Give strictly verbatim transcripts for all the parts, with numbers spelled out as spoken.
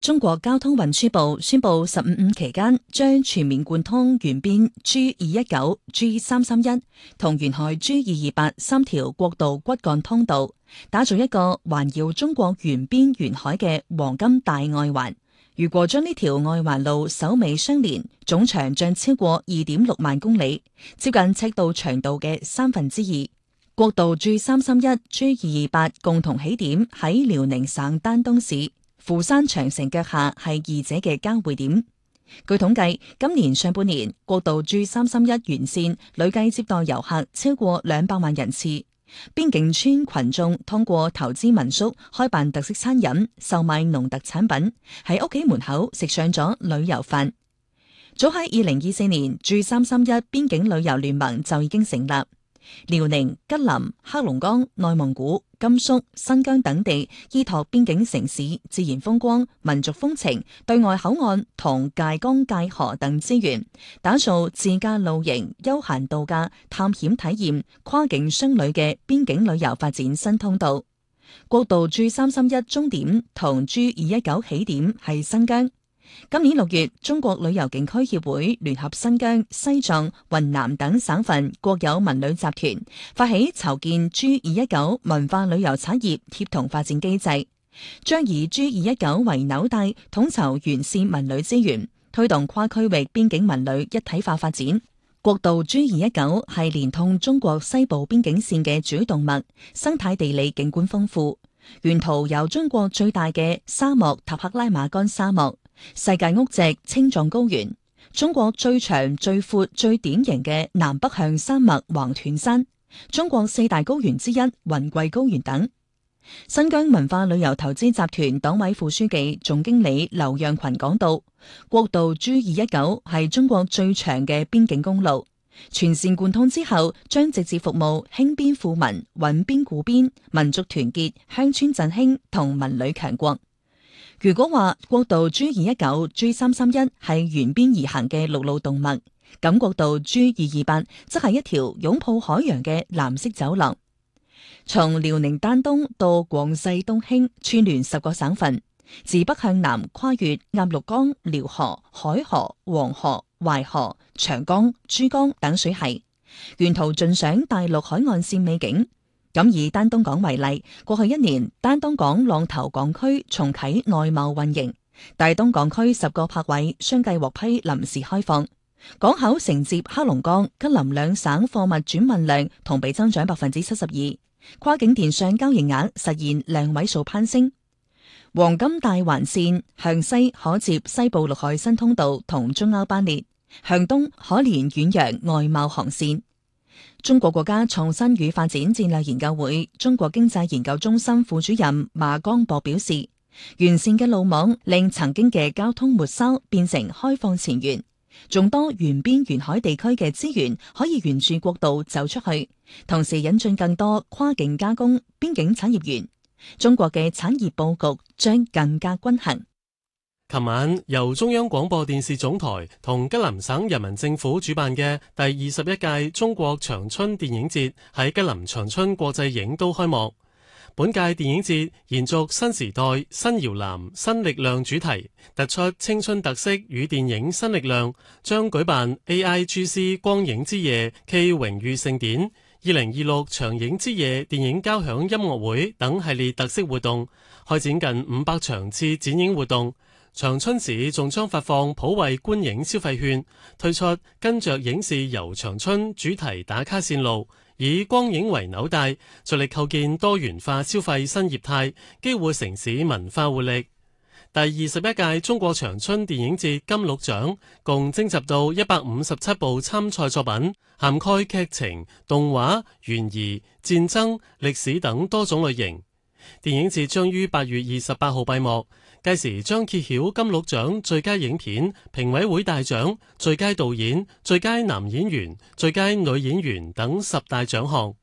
中國交通運輸部宣布，十五五期間將全面貫通沿邊 G 二一九、G 三三一同沿海 G 二二八三條國道骨幹通道，打造一個環繞中國沿邊沿海嘅黃金大外環。如果將呢條外環路首尾相連，總長將超過二點六萬公里，接近赤道長度嘅三分之二。國道 G 三三一、G 二二八共同起點喺遼寧省丹東市。釜山長城腳下係二者嘅交匯點。據統計，今年上半年國道 G 三三一沿線累計接待遊客超過兩百萬人次。邊境村群眾通過投資民宿、開辦特色餐飲、售賣農特產品，喺屋企門口食上咗旅遊飯。早喺二零二四年 G 三三一邊境旅遊聯盟就已經成立。遼寧、吉林、黑龍江、內蒙古、甘肅、新疆等地依託邊境城市自然風光、民族風情、對外口岸同界江界河等資源，打造自駕露營、休閒度假、探險體驗、跨境商旅嘅邊境旅遊發展新通道。國道 G 三三一終點同 G 二一九起點係新疆。今年六月，中國旅遊景區協會聯合新疆、西藏、雲南等省份國有文旅集團，發起籌建 G 二一九文化旅遊產業協同發展機制，將以 G 二一九為紐帶，統籌沿線文旅資源，推動跨區域邊境文旅一體化發展。國道 G 二一九係連通中國西部邊境線嘅主動脈，生態地理景觀豐富，沿途有中國最大嘅沙漠塔克拉瑪干沙漠、世界屋脊青藏高原、中國最長最闊最典型嘅南北向山脈橫斷山、中國四大高原之一雲貴高原等。新疆文化旅遊投資集團黨委副書記總經理劉讓群講到，國道 G 二一九係中國最長嘅邊境公路，全線貫通之後，將直接服務興邊富民、穩邊固邊、民族團結、鄉村振興同文旅強國。如果話國道 G 二一九、G 三三一係沿邊而行嘅陸路動脈，咁國道 G 二二八則係一條擁抱海洋嘅藍色走廊，從遼寧丹東到廣西東興，串聯十個省份，自北向南跨越鴨綠江、遼河、海河、黃河、淮河、長江、珠江等水系，沿途盡賞大陸海岸線美景。咁以丹東港為例，過去一年丹東港浪頭港區重啟內貿運營，大東港區十個泊位相繼獲批臨時開放，港口承接黑龍江、吉林兩省貨物轉運量同比增長百分之七十二，跨境電商交易額實現兩位數攀升。黃金大環線向西可接西部陸海新通道同中歐班列，向東可連遠洋外貿航線。中國國家創新與發展戰略研究會中國經濟研究中心副主任馬江博表示，完善嘅路網令曾經嘅交通末梢變成開放前沿，眾多沿邊沿海地區嘅資源可以沿住國道走出去，同時引進更多跨境加工邊境產業園，中國嘅產業佈局將更加均衡。 琴晚由中央廣播電視總台同吉林省人民政府主辦嘅第二十一屆中國長春電影節喺吉林長春國際影都開幕。本屆電影節延續新時代、新搖籃、新力量主題，突出青春特色與電影新力量，將舉辦 A I G C 光影之夜暨榮譽盛典、二零二六長影之夜電影交響音樂會等系列特色活動，開展近五百場次展映活動。長春市仲將發放普惠觀影消費券，推出跟着影視遊長春主題打卡線路，以光影為紐帶，着力構建多元化消費新業態，激活城市文化活力。第二十一屆中國長春電影節金鹿獎共徵集到一百五十七部參賽作品，涵蓋劇情、動畫、懸疑、戰爭、歷史等多種類型。電影節將於八月二十八號閉幕。屆時將揭曉金鹿獎最佳影片、評委會大獎、最佳導演、最佳男演員、最佳女演員等十大獎項。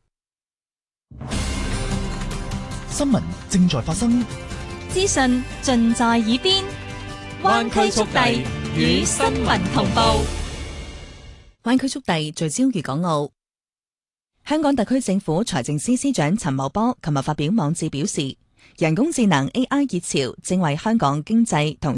新聞正在發生， 資訊盡在耳邊，灣區速遞與新聞同步。 灣區速遞聚焦粵港澳。香港特區政府財政司司長陳茂波琴日發表網誌表示， 人工智能 A I 熱潮正為香港經濟同